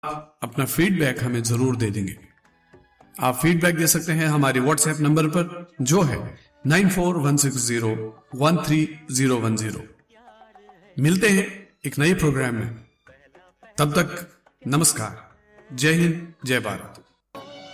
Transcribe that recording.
आप अपना फीडबैक हमें जरूर दे देंगे। आप फीडबैक दे सकते हैं हमारे व्हाट्सएप नंबर पर जो है 9416013010। मिलते हैं एक नए प्रोग्राम में, तब तक नमस्कार, जय हिंद, जय भारत।